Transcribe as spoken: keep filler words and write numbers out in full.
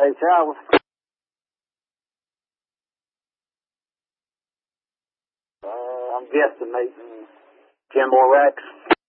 Hey, Charles. Uh, I'm guesstimating ten more racks.